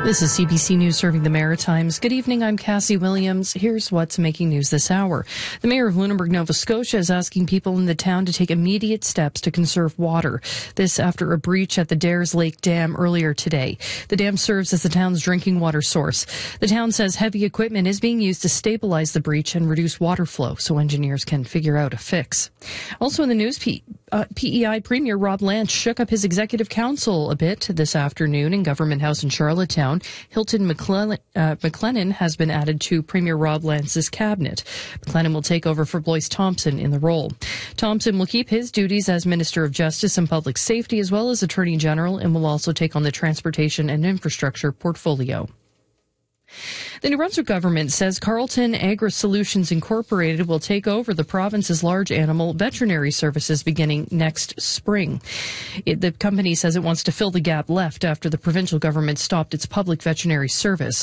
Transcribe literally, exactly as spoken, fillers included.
This is C B C News serving the Maritimes. Good evening, I'm Cassie Williams. Here's what's making news this hour. The mayor of Lunenburg, Nova Scotia is asking people in the town to take immediate steps to conserve water. This after a breach at the Dares Lake Dam earlier today. The dam serves as the town's drinking water source. The town says heavy equipment is being used to stabilize the breach and reduce water flow so engineers can figure out a fix. Also in the news, P- uh, P E I Premier Rob Lance shook up his executive council a bit this afternoon in Government House in Charlottetown. Hilton McClellan, uh, McLennan has been added to Premier Rob Lance's cabinet. McLennan will take over for Blois Thompson in the role. Thompson will keep his duties as Minister of Justice and Public Safety as well as Attorney General and will also take on the Transportation and Infrastructure portfolio. The New Brunswick government says Carlton Agri Solutions Incorporated will take over the province's large animal veterinary services beginning next spring. It, the company says it wants to fill the gap left after the provincial government stopped its public veterinary service.